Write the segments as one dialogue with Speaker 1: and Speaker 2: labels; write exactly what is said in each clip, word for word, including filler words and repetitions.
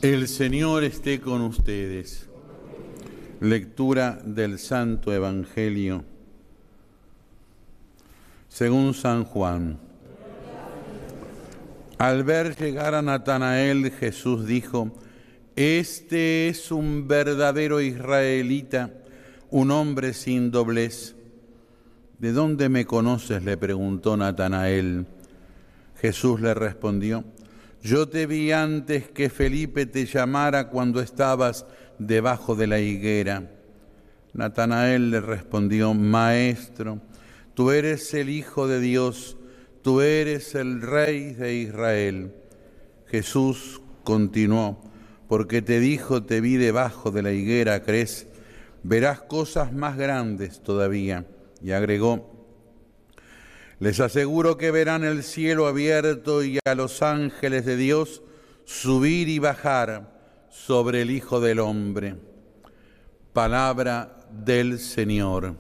Speaker 1: El Señor esté con ustedes. Lectura del Santo Evangelio según San Juan. Al ver llegar a Natanael, Jesús dijo: Este es un verdadero israelita, un hombre sin doblez. ¿De dónde me conoces?, le preguntó Natanael. Jesús le respondió: Yo te vi antes que Felipe te llamara cuando estabas debajo de la higuera. Natanael le respondió: Maestro, tú eres el Hijo de Dios, tú eres el Rey de Israel. Jesús continuó: Porque te dijo, te vi debajo de la higuera, ¿crees? Verás cosas más grandes todavía. Y agregó: Les aseguro que verán el cielo abierto y a los ángeles de Dios subir y bajar sobre el Hijo del Hombre. Palabra del Señor.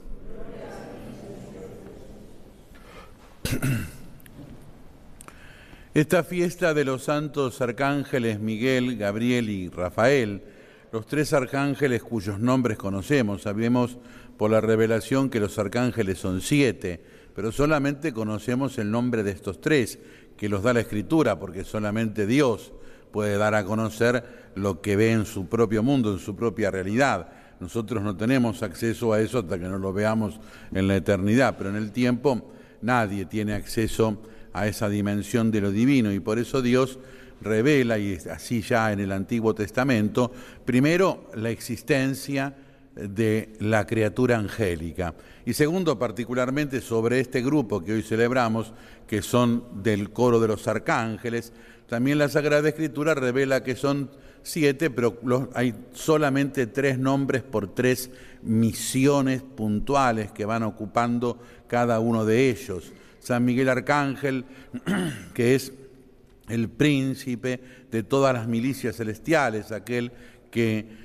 Speaker 1: Esta fiesta de los santos arcángeles Miguel, Gabriel y Rafael, los tres arcángeles cuyos nombres conocemos, sabemos por la revelación que los arcángeles son siete, pero solamente conocemos el nombre de estos tres, que los da la Escritura, porque solamente Dios puede dar a conocer lo que ve en su propio mundo, en su propia realidad. Nosotros no tenemos acceso a eso hasta que no lo veamos en la eternidad, pero en el tiempo nadie tiene acceso a esa dimensión de lo divino, y por eso Dios revela, y así ya en el Antiguo Testamento, primero la existencia de la criatura angélica, y segundo, particularmente sobre este grupo que hoy celebramos, que son del coro de los arcángeles. También la Sagrada Escritura revela que son siete, pero los, hay solamente tres nombres por tres misiones puntuales que van ocupando cada uno de ellos. San Miguel Arcángel, que es el príncipe de todas las milicias celestiales, aquel que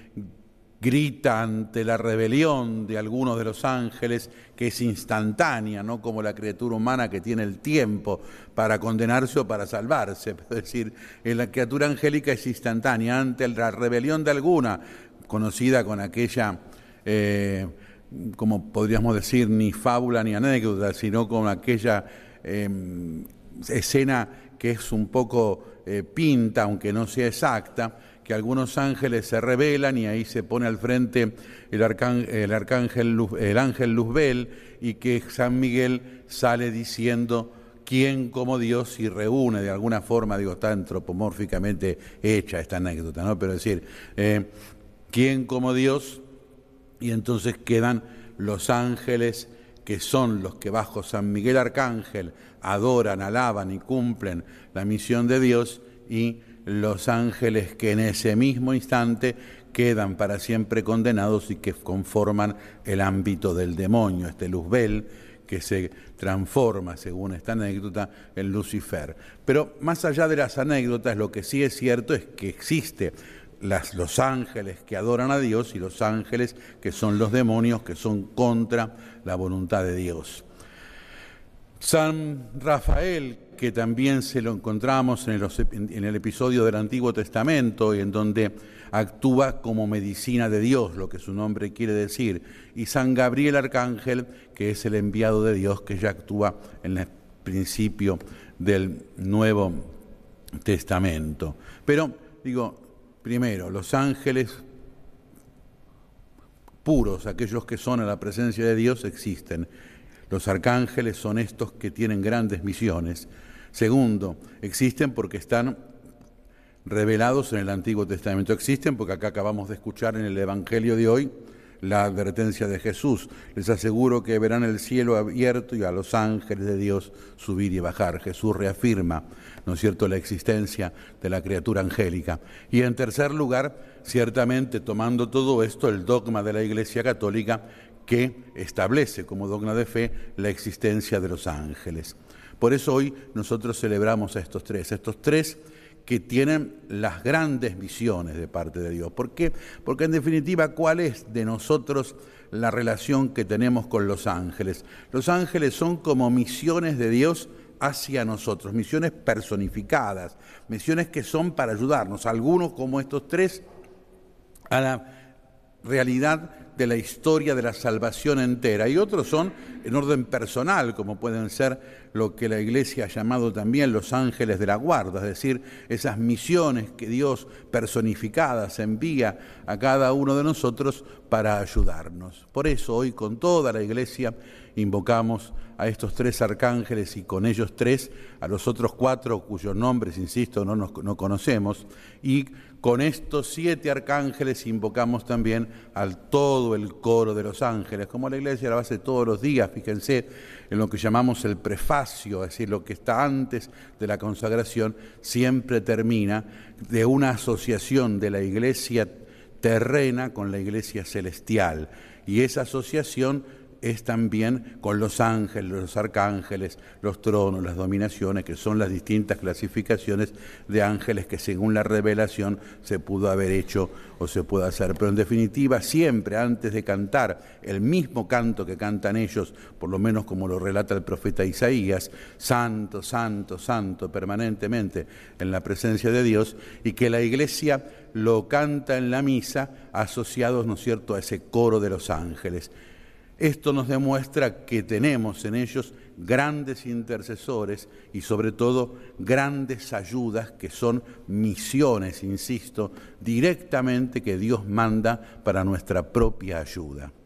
Speaker 1: grita ante la rebelión de algunos de los ángeles, que es instantánea, no como la criatura humana que tiene el tiempo para condenarse o para salvarse. Es decir, la criatura angélica es instantánea ante la rebelión de alguna, conocida con aquella, eh, como podríamos decir, ni fábula ni anécdota, sino con aquella eh, escena que es un poco eh, pinta, aunque no sea exacta, que algunos ángeles se rebelan y ahí se pone al frente el, arcán, el, arcángel, el ángel Luzbel, y que San Miguel sale diciendo: ¿Quién como Dios? Y reúne de alguna forma, digo, está antropomórficamente hecha esta anécdota, ¿no? Pero es decir, eh, ¿quién como Dios? Y entonces quedan los ángeles, que son los que bajo San Miguel Arcángel adoran, alaban y cumplen la misión de Dios, y los ángeles que en ese mismo instante quedan para siempre condenados y que conforman el ámbito del demonio, este Luzbel, que se transforma, según esta anécdota, en Lucifer. Pero más allá de las anécdotas, lo que sí es cierto es que existe las, los ángeles que adoran a Dios y los ángeles que son los demonios, que son contra la voluntad de Dios. San Rafael, que también se lo encontramos en el, en el episodio del Antiguo Testamento, y en donde actúa como medicina de Dios, lo que su nombre quiere decir, y San Gabriel Arcángel, que es el enviado de Dios, que ya actúa en el principio del Nuevo Testamento. Pero, digo, primero, los ángeles puros, aquellos que son a la presencia de Dios, existen. Los arcángeles son estos que tienen grandes misiones. Segundo, existen porque están revelados en el Antiguo Testamento. Existen porque acá acabamos de escuchar en el Evangelio de hoy la advertencia de Jesús. Les aseguro que verán el cielo abierto y a los ángeles de Dios subir y bajar. Jesús reafirma, ¿no es cierto?, la existencia de la criatura angélica. Y en tercer lugar, ciertamente tomando todo esto, el dogma de la Iglesia Católica, que establece como dogma de fe la existencia de los ángeles. Por eso hoy nosotros celebramos a estos tres, estos tres que tienen las grandes misiones de parte de Dios. ¿Por qué? Porque en definitiva, ¿cuál es de nosotros la relación que tenemos con los ángeles? Los ángeles son como misiones de Dios hacia nosotros, misiones personificadas, misiones que son para ayudarnos, algunos como estos tres, a la realidad de la historia de la salvación entera, y otros son en orden personal, como pueden ser lo que la Iglesia ha llamado también los ángeles de la guarda, es decir, esas misiones que Dios personificadas envía a cada uno de nosotros para ayudarnos. Por eso hoy con toda la Iglesia invocamos a estos tres arcángeles y con ellos tres a los otros cuatro cuyos nombres, insisto, no, nos, no conocemos, y con estos siete arcángeles invocamos también al todo el coro de los ángeles, como la Iglesia lo hace todos los días. Fíjense en lo que llamamos el prefacio, es decir, lo que está antes de la consagración, siempre termina de una asociación de la Iglesia terrena con la Iglesia celestial, y esa asociación es también con los ángeles, los arcángeles, los tronos, las dominaciones, que son las distintas clasificaciones de ángeles que según la revelación se pudo haber hecho o se puede hacer. Pero en definitiva, siempre antes de cantar el mismo canto que cantan ellos, por lo menos como lo relata el profeta Isaías, santo, santo, santo, permanentemente en la presencia de Dios, y que la Iglesia lo canta en la misa asociados, ¿no es cierto?, a ese coro de los ángeles. Esto nos demuestra que tenemos en ellos grandes intercesores y sobre todo grandes ayudas que son misiones, insisto, directamente que Dios manda para nuestra propia ayuda.